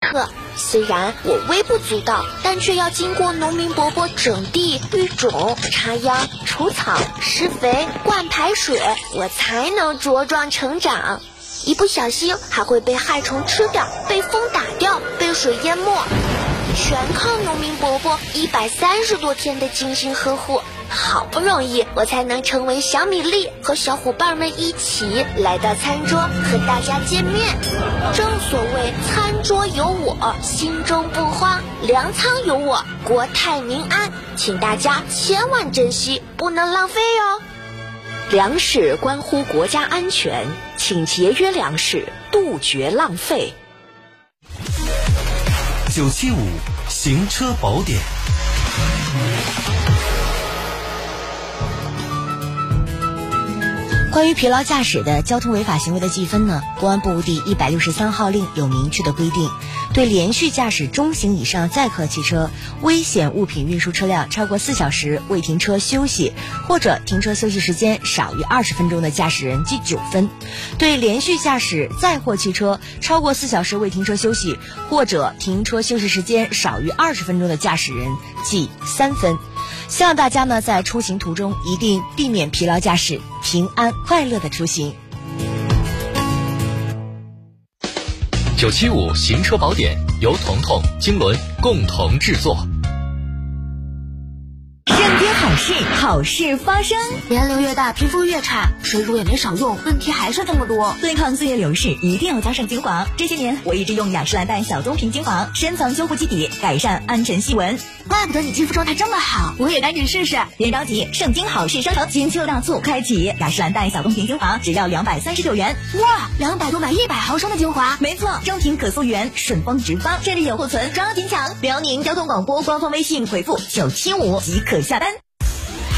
课。虽然我微不足道，但却要经过农民伯伯整地、育种、插秧、除草、施肥、灌排水，我才能茁壮成长。一不小心还会被害虫吃掉，被风打掉，被水淹没，全靠农民伯伯130多天的精心呵护。好不容易我才能成为小米粒，和小伙伴们一起来到餐桌和大家见面。正所谓餐桌有我，心中不慌；粮仓有我，国泰民安。请大家千万珍惜，不能浪费哦。 粮食关乎国家安全，请节约粮食，杜绝浪费。 975行车宝典。 关于疲劳驾驶的交通违法行为的记分呢，公安部第163号令有明确的规定，对连续驾驶中型以上载客汽车、危险物品运输车辆超过4小时未停车休息，或者停车休息时间少于20分钟的驾驶人记9分；对连续驾驶载货汽车超过4小时未停车休息，或者停车休息时间少于20分钟的驾驶人记3分。希望大家呢在出行途中一定避免疲劳驾驶，平安快乐的出行。 975行车宝典由彤彤、经纶共同制作。 上天好事，好事发生。 年龄越大，皮肤越差，水乳也没少用，问题还是这么多。 对抗岁月流逝，一定要加上精华。这些年，我一直用雅诗兰黛小棕瓶精华，深层修复基底，改善暗沉细纹。 怪不得你肌肤状态这么好，我也赶紧试试。 别着急，盛京好事商城金秋大促开启，雅诗兰黛小棕瓶精华只要239元。 哇，200多买100毫升的精华。 没错，正品可溯源，顺丰直发，这里有库存，抓紧抢！辽宁交通广播官方微信回复975即可下单。